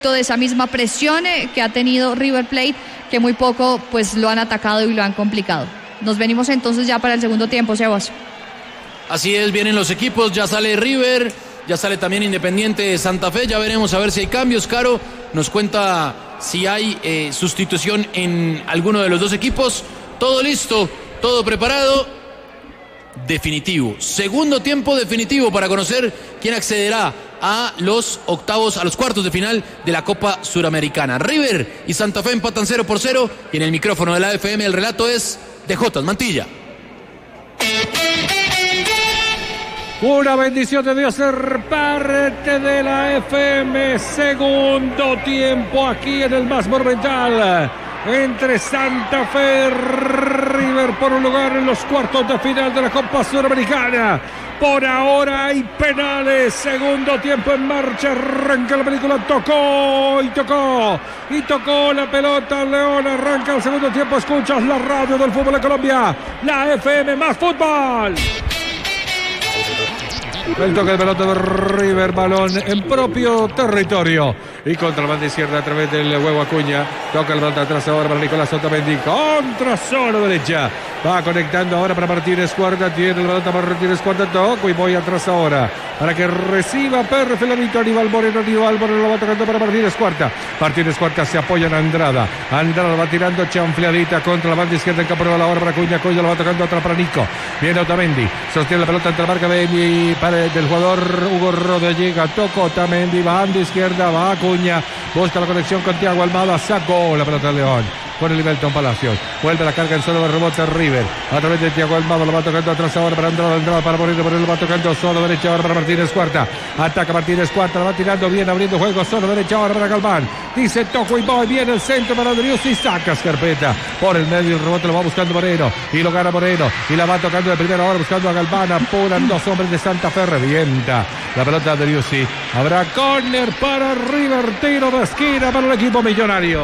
de esa misma presión que ha tenido River Plate, que muy poco pues lo han atacado y lo han complicado. Nos venimos entonces ya para el segundo tiempo, Sebas. Así es, vienen los equipos, ya sale River, ya sale también Independiente de Santa Fe, ya veremos a ver si hay cambios. Caro nos cuenta si hay sustitución en alguno de los dos equipos. Todo listo, todo preparado. Definitivo, segundo tiempo definitivo para conocer quién accederá a los octavos, a los cuartos de final de la Copa Suramericana. River y Santa Fe empatan 0-0 y en el micrófono de la FM el relato es de Jotas Mantilla. Una bendición de Dios ser parte de la FM. Segundo tiempo aquí en el Más Monumental entre Santa Fe y River por un lugar en los cuartos de final de la Copa Suramericana. Por ahora hay penales. Segundo tiempo en marcha. Arranca la película. Tocó la pelota. León arranca el segundo tiempo. Escuchas la radio del fútbol de Colombia. La FM Más Fútbol. El toque de pelota de River, balón en propio territorio y contra la banda izquierda a través del huevo Acuña. Toca el pelota atrás ahora para Nicolás Otamendi, contra zona derecha. Va conectando ahora para Martínez Cuarta. Tiene la pelota para Martínez Cuarta. Toco y voy atrás ahora para que reciba perfectamente Aníbal Moreno. Aníbal Moreno lo va tocando para Martínez Cuarta. Martínez Cuarta se apoya en Andrada. Andrada va tirando chanfleadita contra la banda izquierda en campo de la hora para Acuña. Acuña lo va tocando atrás para Nico. Viene Otamendi. Sostiene la pelota entre la marca del jugador Hugo Rodallega. Toca Otamendi. Banda izquierda. Va Acuña. Busca la conexión con Thiago Almada. Sacó la pelota de León. Con el Livelton Palacios. Vuelve la carga en solo de rebote River. A través de Thiago Almada lo va tocando atrás ahora para Andrada para Moreno. Moreno lo va tocando solo derecha ahora para Martínez Cuarta. Ataca Martínez Cuarta. Lo va tirando bien, abriendo juego. Solo derecha ahora para Galván. Dice toco y voy. Viene el centro para Driussi y saca Scarpetta. Por el medio el rebote lo va buscando Moreno. Y lo gana Moreno. Y la va tocando de primera hora buscando a Galván. Apuran dos hombres de Santa Fe. Revienta la pelota de Driussi. Habrá córner para River. Tiro de esquina para el equipo millonario.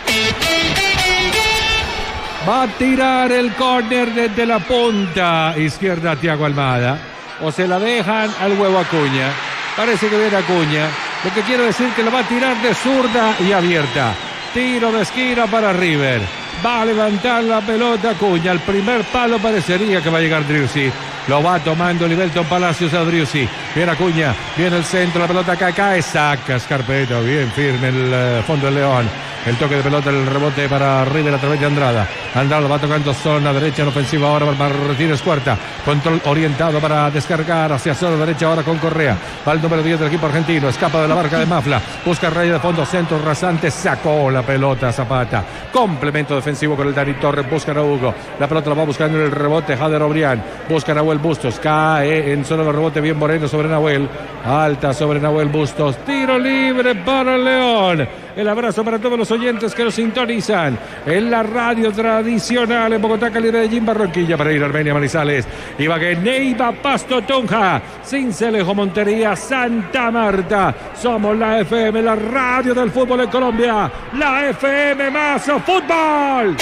Va a tirar el córner desde la punta izquierda a Thiago Almada. O se la dejan al huevo Acuña. Parece que viene Acuña. Lo que quiero decir que lo va a tirar de zurda y abierta. Tiro de esquina para River. Va a levantar la pelota Acuña. Al primer palo parecería que va a llegar Driussi. Lo va tomando Livelton Palacios a Driussi. Viene Acuña. Viene el centro. La pelota cae. Saca Scarpetta. Bien firme el fondo del León. El toque de pelota, el rebote para River a través de Andrada. Andrada lo va tocando zona derecha en ofensiva ahora para Martínez Cuarta. Control orientado para descargar hacia zona derecha ahora con Correa. Va el número 10 del equipo argentino. Escapa de la barca de Mafla. Busca raya de fondo, centro rasante. Sacó la pelota Zapata. Complemento defensivo con el Dani Torres. Buscan a Hugo. La pelota la va buscando en el rebote Jader Obrián. Busca a Nahuel Bustos. Cae en zona de rebote bien Moreno sobre Nahuel. Alta sobre Nahuel Bustos. Tiro libre para el León. El abrazo para todos los oyentes que nos sintonizan en la radio tradicional en Bogotá, Cali, Medellín, Barranquilla, para ir a Armenia, Manizales, Ibagué, Neiva, Pasto, Tunja, Sincelejo, Montería, Santa Marta. Somos la FM, la radio del fútbol en Colombia, la FM Más Fútbol.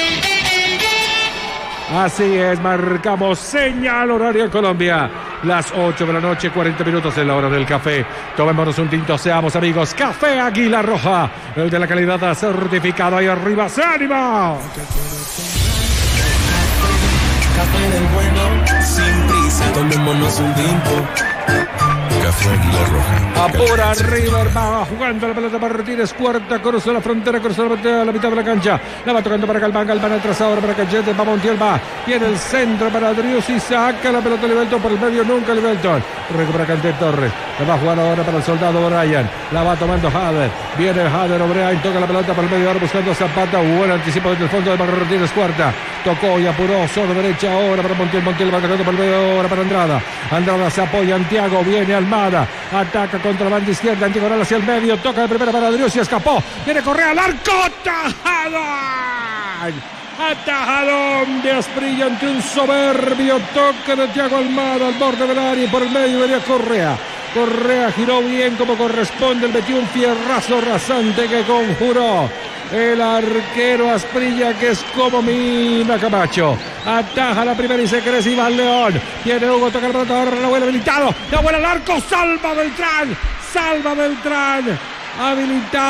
Así es, marcamos señal horario en Colombia. Las 8 de la noche, 40 minutos en la hora del café. Tomémonos un tinto, seamos amigos. Café Águila Roja, el de la calidad certificado. Ahí arriba, ¡se anima! Café del bueno, sin prisa, tomémonos un tinto. Café Águila Roja. Apura River, va jugando la pelota para Martínez Cuarta, cruza la frontera, cruza la mitad de la cancha. La va tocando para Galván, Galván atrás ahora para Cachete, va Montiel, va. Tiene el centro para Driussi, saca la pelota Livelton por el medio, nunca Livelton. Recupera Canté Torres, la va a jugar ahora para el soldado Brian. La va tomando Jader, viene Jader O'Brien, toca la pelota por el medio ahora buscando a Zapata. Buen anticipo desde el fondo de Martínez Cuarta. Tocó y apuró, solo derecha ahora para Montiel, Montiel va tocando por el medio ahora para Andrada. Andrada se apoya en Thiago, viene Almada. Ataca contra la banda izquierda, diagonal hacia el medio, toca de primera para Driussi, escapó, viene Correa al arco, atajadón de Asprilla ante un soberbio toque de Thiago Almada al borde del área y por el medio venía Correa. Correa giró bien como corresponde, metió un fierrazo rasante que conjuró el arquero Asprilla, que es como Mina Camacho. Ataja la primera y se crece y va el León. Tiene Hugo, toca el pelota ahora, Nahuel habilitado. Nahuel al arco, salva Beltrán. Habilitado.